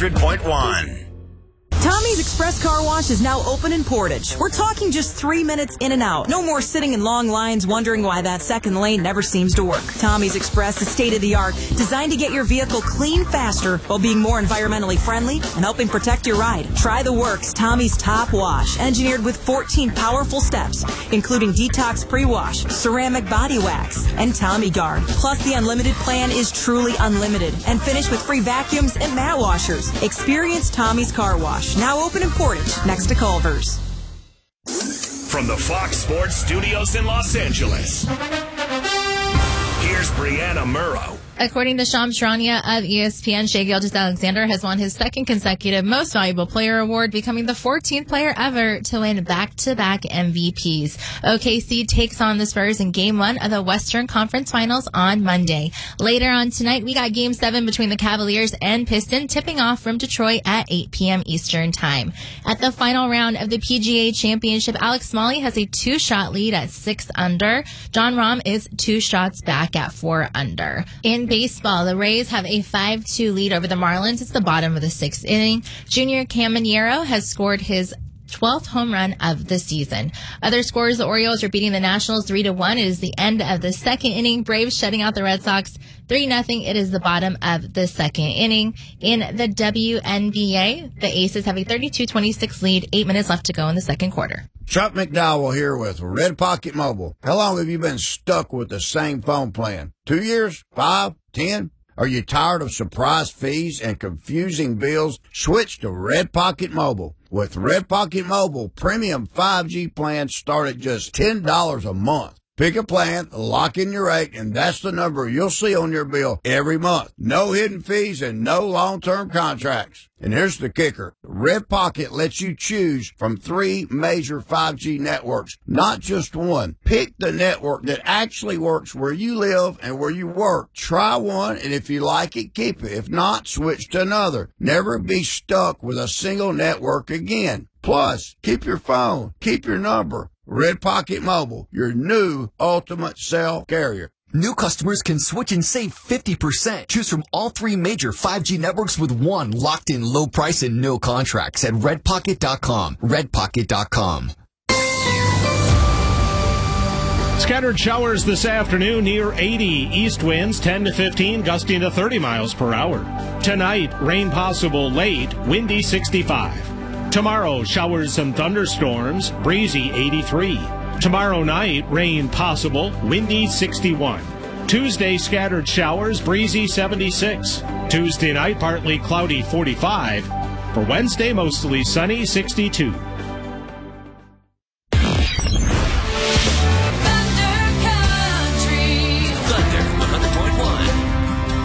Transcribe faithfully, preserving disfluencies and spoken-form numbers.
hundred point one. Tommy's Express Car Wash is now open in Portage. We're talking just three minutes in and out. No more sitting in long lines wondering why that second lane never seems to work. Tommy's Express is state-of-the-art, designed to get your vehicle clean faster while being more environmentally friendly and helping protect your ride. Try the works Tommy's Top Wash, engineered with fourteen powerful steps, including detox pre-wash, ceramic body wax, and Tommy Guard. Plus, the unlimited plan is truly unlimited and finished with free vacuums and mat washers. Experience Tommy's Car Wash. Now open in Portage, next to Culver's. From the Fox Sports Studios in Los Angeles, here's Brianna Murrow. According to Shams Charania of E S P N, Shai Gilgeous-Alexander has won his second consecutive Most Valuable Player award, becoming the fourteenth player ever to win back-to-back M V Ps. O K C takes on the Spurs in Game one of the Western Conference Finals on Monday. Later on tonight, we got Game seven between the Cavaliers and Pistons, tipping off from Detroit at eight p.m. Eastern Time. At the final round of the P G A Championship, Alex Smalley has a two-shot lead at six under. Jon Rahm is two shots back at four under. In baseball, the Rays have a five two lead over the Marlins. It's the bottom of the sixth inning. Junior Caminero has scored his twelfth home run of the season. Other scores, the Orioles are beating the Nationals three to one. It is the end of the second inning. Braves shutting out the Red Sox three nothing. It is the bottom of the second inning. In the W N B A, the Aces have a thirty-two twenty-six lead. Eight minutes left to go in the second quarter. Chuck McDowell here with Red Pocket Mobile. How long have you been stuck with the same phone plan? Two years? Five? Ten? Are you tired of surprise fees and confusing bills? Switch to Red Pocket Mobile. With Red Pocket Mobile, premium five G plans start at just ten dollars a month. Pick a plan, lock in your rate, and that's the number you'll see on your bill every month. No hidden fees and no long-term contracts. And here's the kicker. Red Pocket lets you choose from three major five G networks, not just one. Pick the network that actually works where you live and where you work. Try one, and if you like it, keep it. If not, switch to another. Never be stuck with a single network again. Plus, keep your phone, keep your number. Red Pocket Mobile, your new ultimate cell carrier. New customers can switch and save fifty percent. Choose from all three major five G networks with one locked-in low price and no contracts at red pocket dot com. red pocket dot com. Scattered showers this afternoon near eighty. East winds ten to fifteen, gusting to thirty miles per hour. Tonight, rain possible late, windy sixty-five. Tomorrow, showers and thunderstorms, breezy eighty-three. Tomorrow night, rain possible, windy sixty-one. Tuesday, scattered showers, breezy seventy-six. Tuesday night, partly cloudy forty-five. For Wednesday, mostly sunny sixty-two.